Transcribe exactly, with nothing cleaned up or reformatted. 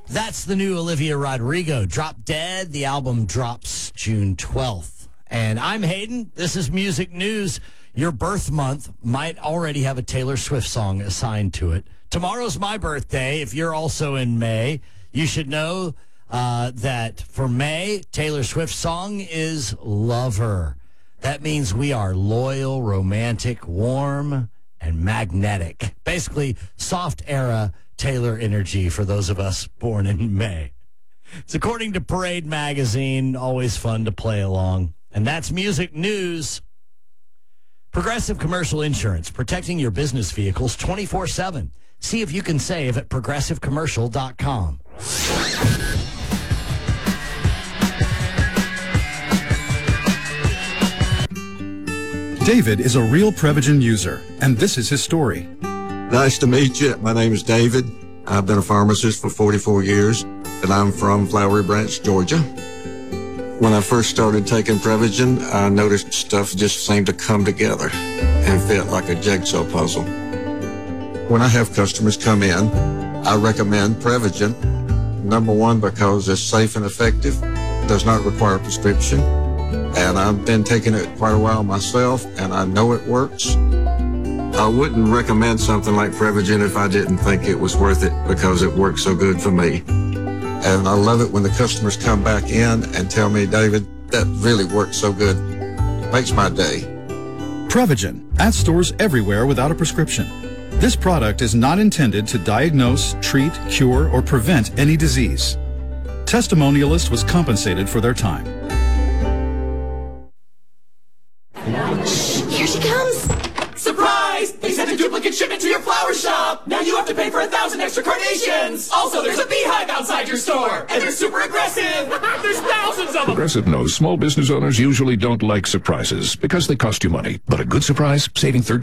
That's the new Olivia Rodrigo. Drop Dead. The album drops June twelfth. And I'm Hayden. This is Music News. Your birth month might already have a Taylor Swift song assigned to it. Tomorrow's my birthday. If you're also in May, you should know uh, that for May, Taylor Swift's song is Lover. That means we are loyal, romantic, warm, and magnetic. Basically, soft era Taylor energy for those of us born in May. It's according to Parade Magazine. Always fun to play along. And that's Music News. Progressive Commercial Insurance, protecting your business vehicles twenty-four seven. See if you can save at progressive commercial dot com. David is a real Prevagen user, and this is his story. Nice to meet you. My name is David. I've been a pharmacist for forty-four years, and I'm from Flowery Branch, Georgia. When I first started taking Prevagen, I noticed stuff just seemed to come together and fit like a jigsaw puzzle. When I have customers come in, I recommend Prevagen. Number one, because it's safe and effective, does not require a prescription, and I've been taking it quite a while myself, and I know it works. I wouldn't recommend something like Prevagen if I didn't think it was worth it because it works so good for me. And I love it when the customers come back in and tell me, David, that really works so good. Makes my day. Prevagen, at stores everywhere without a prescription. This product is not intended to diagnose, treat, cure, or prevent any disease. Testimonialist was compensated for their time. Here she comes! Surprise! They sent a duplicate shipment to your flower shop! Now you have to pay for a thousand extra carnations! Also, there's a beehive outside your store! And they're super aggressive! There's thousands of them! Progressive knows small business owners usually don't like surprises because they cost you money. But a good surprise, saving thirty